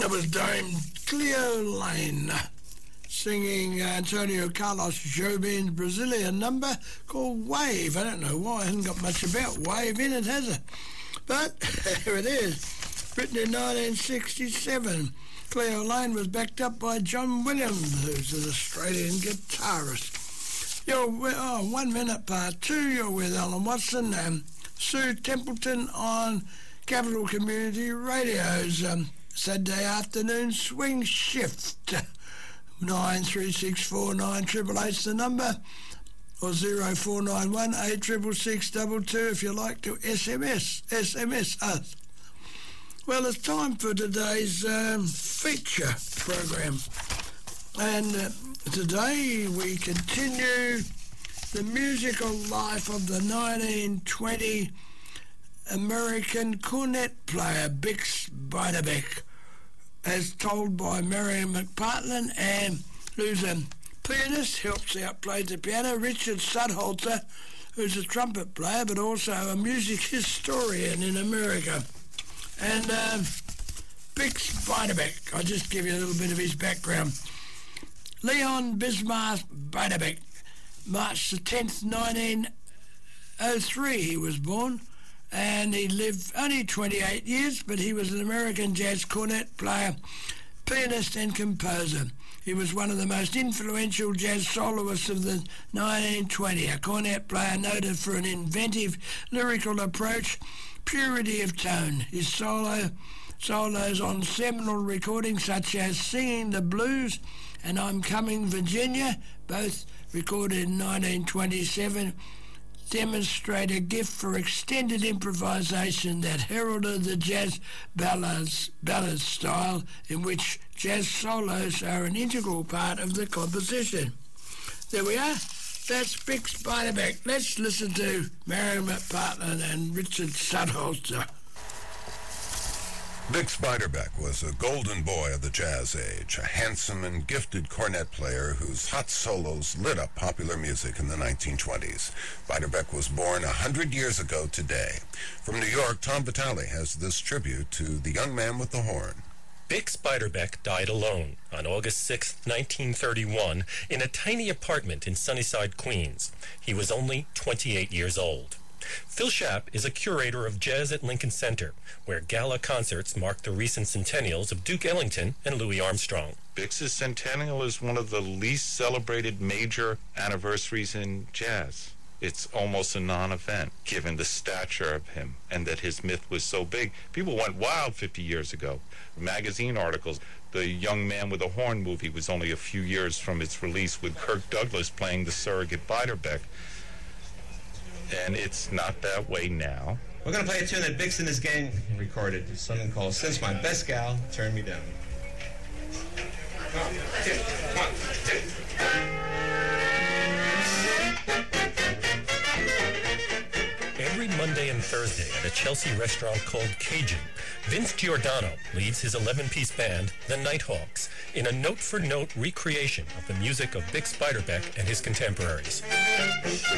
That was Dame Cleo Lane singing Antonio Carlos Jobim's Brazilian number called Wave. I don't know why, it hasn't got much about wave in it, has it? But here it is, written in 1967. Cleo Lane was backed up by John Williams, who's an Australian guitarist. You're with, 1 minute part 2, you're with Alan Watson and Sue Templeton on Capital Community Radio's Saturday afternoon swing shift. 93649888's the number, or 0491 86662 if you like to SMS us. Well, it's time for today's feature program, and today we continue the musical life of the 1920 American cornet player Bix Beiderbecke, as told by Marion McPartlin, and who's a pianist, helps out, plays the piano. Richard Sudholzer, who's a trumpet player, but also a music historian in America. And Bix Beiderbecke, I'll just give you a little bit of his background. Leon Bismarck Beiderbecke, March the 10th, 1903 he was born, and he lived only 28 years, but he was an American jazz cornet player, pianist and composer. He was one of the most influential jazz soloists of the 1920s, a cornet player noted for an inventive lyrical approach, purity of tone. His solos on seminal recordings such as Singing the Blues and I'm Coming Virginia, both recorded in 1927, demonstrate a gift for extended improvisation that heralded the jazz ballad style, in which jazz solos are an integral part of the composition. There we are. That's Bix Beiderbecke. Let's listen to Marion McPartlin and Richard Sudholzer. Bix Beiderbecke was a golden boy of the jazz age, a handsome and gifted cornet player whose hot solos lit up popular music in the 1920s. Beiderbecke was born 100 years ago today. From New York, Tom Vitale has this tribute to the young man with the horn. Bix Beiderbecke died alone on August 6, 1931, in a tiny apartment in Sunnyside, Queens. He was only 28 years old. Phil Schaap is a curator of jazz at Lincoln Center, where gala concerts mark the recent centennials of Duke Ellington and Louis Armstrong. Bix's centennial is one of the least celebrated major anniversaries in jazz. It's almost a non-event, given the stature of him and that his myth was so big. People went wild 50 years ago. Magazine articles, the Young Man with a Horn movie was only a few years from its release, with Kirk Douglas playing the surrogate Beiderbecke. And it's not that way now. We're going to play a tune that Bix and his gang recorded. It's something called Since My Best Gal Turned Me Down. 1, 2, 1, 2. Every Monday and Thursday at a Chelsea restaurant called Cajun, Vince Giordano leads his 11-piece band, the Nighthawks, in a note-for-note recreation of the music of Bix Beiderbecke and his contemporaries.